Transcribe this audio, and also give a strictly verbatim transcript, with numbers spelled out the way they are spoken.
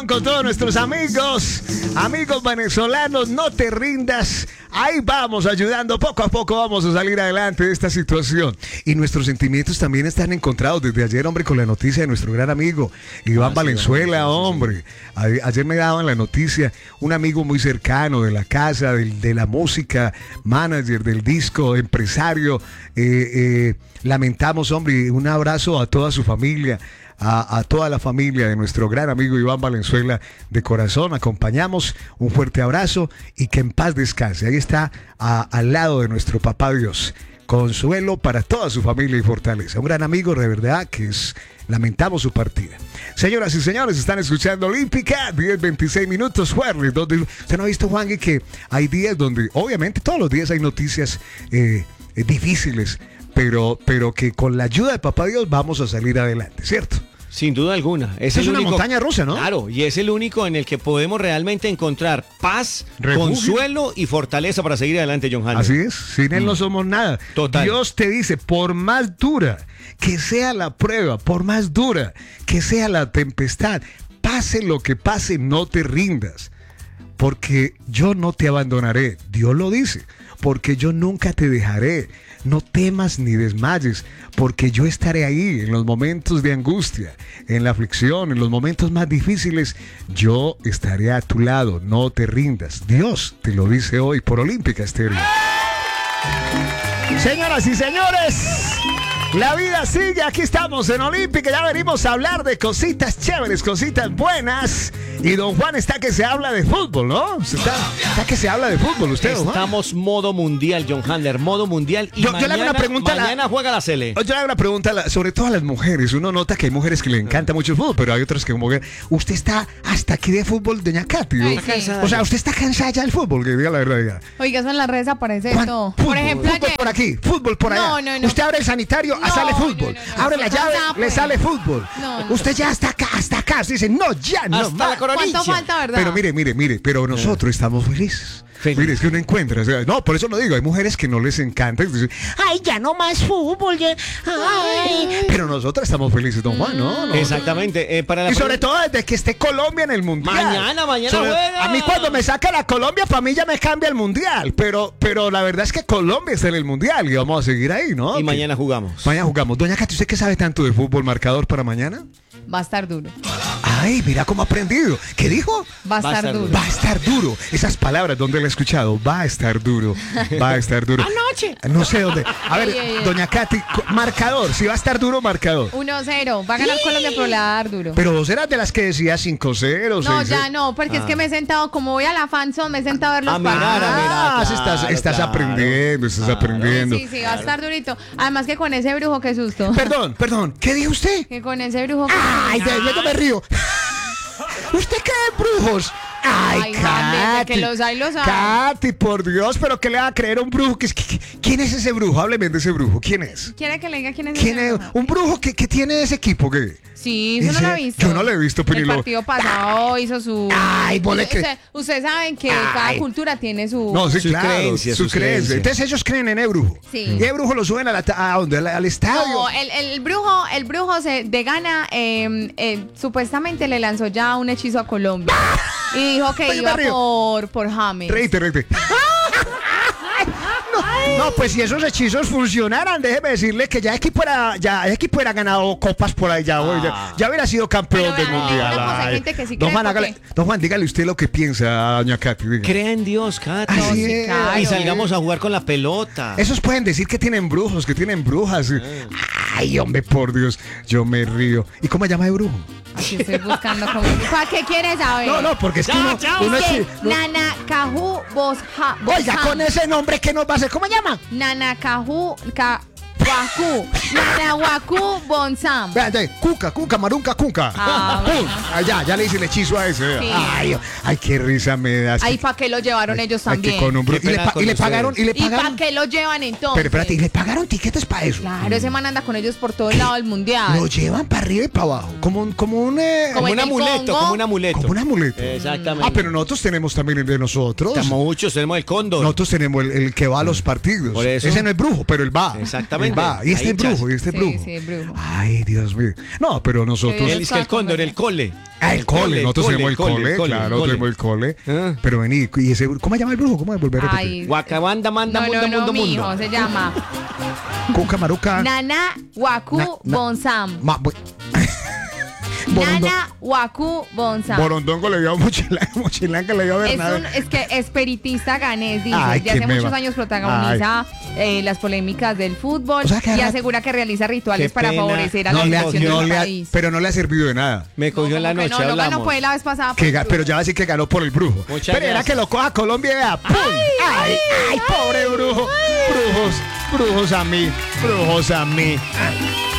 Con todos nuestros amigos, amigos venezolanos, no te rindas. Ahí vamos ayudando, poco a poco vamos a salir adelante de esta situación. Y nuestros sentimientos también están encontrados desde ayer, hombre, con la noticia de nuestro gran amigo Iván ah, Valenzuela, sí, hombre. A- ayer me daban la noticia, un amigo muy cercano de la casa, de, de la música, manager del disco, empresario. Eh, eh, lamentamos, hombre, un abrazo a toda su familia. A, a toda la familia de nuestro gran amigo Iván Valenzuela, de corazón, acompañamos, un fuerte abrazo y que en paz descanse. Ahí está, a, al lado de nuestro papá Dios, consuelo para toda su familia y fortaleza. Un gran amigo, de verdad, que es, lamentamos su partida. Señoras y señores, están escuchando Olímpica, diez veintiséis minutos, jueves, donde usted no ha visto, Juan, que hay días donde, obviamente, todos los días hay noticias eh, eh, difíciles, pero, pero que con la ayuda de papá Dios vamos a salir adelante, ¿cierto? Sin duda alguna. Es, es el una único, montaña rusa, ¿no? Claro, y es el único en el que podemos realmente encontrar paz, refugio, consuelo y fortaleza para seguir adelante, John Hander. Así es, sin él mm. no somos nada. Total. Dios te dice, por más dura que sea la prueba, por más dura que sea la tempestad, pase lo que pase, no te rindas, porque yo no te abandonaré. Dios lo dice, porque yo nunca te dejaré. No temas ni desmayes, porque yo estaré ahí en los momentos de angustia, en la aflicción, en los momentos más difíciles. Yo estaré a tu lado, no te rindas. Dios te lo dice hoy por Olímpica Estéreo. Señoras y señores, la vida sigue, aquí estamos en Olímpica, ya venimos a hablar de cositas chéveres, cositas buenas. Y don Juan está que se habla de fútbol, ¿no? Está, está que se habla de fútbol, usted, don Juan. Estamos modo mundial, John Hander, modo mundial. Y yo, mañana, yo le hago una pregunta mañana la, juega la Sele. Yo le hago una pregunta, la, sobre todo a las mujeres. Uno nota que hay mujeres que le encanta mucho el fútbol, pero hay otras que como que... Usted está hasta aquí de fútbol, doña Katy. Ay, sí. O sea, usted está cansada ya del fútbol, que diga la verdad. Diga. Oiga, eso en las redes aparece Juan, todo. Fútbol, Por ejemplo, fútbol ayer... por aquí, fútbol por allá. No, no, no. Usted abre el sanitario, No, sale fútbol. no, no, no. Abre la llave, No, le pues. sale fútbol. No, no. Usted ya está acá, hasta acá. Usted dice, no, ya, no. Hasta la coronilla. ¿Cuánto falta, verdad? Pero mire, mire, mire, pero nosotros estamos felices. Feliz. Mire, es que uno encuentra, o sea, no, por eso lo digo, hay mujeres que no les encanta, dicen, ay, ya no más fútbol, ya, ay. Pero nosotros estamos felices, don Juan, ¿no? Nosotros... Exactamente. Eh, para la y sobre todo desde que esté Colombia en el Mundial. Mañana, mañana sobre... juega. A mí cuando me saca la Colombia, para mí ya me cambia el Mundial, pero, pero la verdad es que Colombia está en el Mundial y vamos a seguir ahí, ¿no? Y que... mañana jugamos. Mañana jugamos. Doña Katy, ¿usted qué sabe tanto de fútbol? ¿Marcador para mañana? Va a estar duro. Ay, mira cómo ha aprendido. ¿Qué dijo? Va a estar, va a estar duro. duro. Va a estar duro. Esas palabras, ¿dónde la he escuchado? Va a estar duro. Va a estar duro. Anoche. No sé dónde. A ver, Ey, ey, ey. doña Katy, marcador. Si va a estar duro, marcador. uno cero. Va a ganar Colombia, pero le va a dar duro. Pero vos eras de las que decía cinco cero. No, ya no, porque ah. es que me he sentado, como voy a la fanzone, me he sentado a ver los a mirar, partidos. a mirar, Ah, claro, estás, estás claro, aprendiendo, estás claro. aprendiendo. Sí, sí, sí, va a estar durito. Además que con ese brujo, qué susto. Perdón, perdón. ¿Qué dijo usted? Que con ese brujo... Ay, de yo me río. ¿Usted cree en brujos? Ay, Ay, Katy. Jaime, que los hay, los hay. Katy, por Dios, pero ¿qué le va a creer a un brujo? ¿Qué, qué, ¿Quién es ese brujo? Hábleme de ese brujo. ¿Quién es? ¿Quiere que le diga quién es ¿Quién ese es? brujo? ¿Un brujo que, que tiene ese equipo? ¿Qué? Sí, eso no lo ha visto. Yo no lo he visto, El Penilo. partido pasado hizo su... Ay, vole que... Usted- Ustedes saben que Ay. cada cultura tiene su... No, sí, Sus claro. creencias, sus sus creencias. creencias. Entonces ellos creen en el brujo. Sí. ¿Y el brujo lo suben a la, a dónde? ¿Al, al estadio? No, el, el brujo, el brujo se, de Ghana eh, eh, supuestamente le lanzó ya un hechizo a Colombia y dijo que Oye, iba me río. por, por James. Reíte, reíte. No, no, pues si esos hechizos funcionaran, déjeme decirle que ya equipo era, ya el equipo era ganado copas por ahí, ya, hoy, ya, ya hubiera sido campeón Pero del vean, mundial. una cosa, hay Ay. gente que sí Don cree Juan, porque- hágale- don Juan, dígale usted lo que piensa, doña Katy. diga. Crea en Dios, Katy. Así No, sí, es. claro. Y salgamos a jugar con la pelota. Esos pueden decir que tienen brujos, que tienen brujas. Ay, hombre, por Dios, yo me río. ¿Y cómo se llama de brujo? Aquí estoy buscando como... ¿Para qué quieres saber? No, no, porque es que Ya, uno, ya, uno es... Dice, no- Nana Cajú Bosja. Oiga, con ese nombre, ¿qué nos va a hacer? ¿Cómo se llama? Nana Cajú Ca... Guacu. Nana Guacu Bonsam. Vean, ya, Cuca, Cuca, Marunca, Cuca. Ah, Pum. Ah, ya, ya le hice el hechizo a ese. Sí. Ay, ay, qué risa me das. Ahí para qué lo llevaron ellos Ay, que también. con un bru- Qué y le, pena pa- con y le ustedes. pagaron, y le ¿Y para pagaron. qué lo llevan entonces? Pero espérate, y le pagaron tiquetes para eso. Claro, ese man anda con ellos por todo el lado del mundial. Lo llevan para arriba y para abajo. Como un, como un, eh, Como Como en un el amuleto, Congo. como un amuleto. como un amuleto. Exactamente. Ah, pero nosotros tenemos también el de nosotros. Estamos muchos, tenemos el cóndor. Nosotros tenemos el, el que va a los partidos. Por eso. Ese no es brujo, pero él va. Exactamente. ahí va. Y este Ahí brujo, y este Sí, brujo. sí, brujo. Ay, Dios mío. No, pero nosotros. Qué El, es que el cóndor, el cole. Ah, el cole, nosotros cole, tenemos el cole, cole, claro, cole. tenemos el cole. Ah. Pero vení, y ese, ¿cómo se llama el brujo? ¿Cómo es volver a repetir? Ay. Guacabanda, manda, No, mundo, no, no, mundo, mi hijo, mundo. se llama Cuca, maruca. Nana Waku Na- na- Bonsam. Ma- bu- Borondón- Nana Waku Bonsam. Borondongo le dio a Mochilanga, Mochilanga le dio a Es, Bernabé. un, es que espiritista ganés, dice. Ay, ya qué hace muchos meba. años protagoniza eh, las polémicas del fútbol O sea, que y ahora- asegura que realiza rituales Qué para pena. favorecer a No la le ha- nación no del le ha- país. pero no le ha servido de nada. Me cogió en la como que noche, no, no ganó, hablamos. fue la vez pasada. por Que el ga- grupo. pero ya va a decir que ganó por el brujo. Muchas pero era gracias. que lo coja Colombia y vea, ¡pum! ¡Ay, ay, pobre brujo! Brujos, brujos a mí, brujos a mí.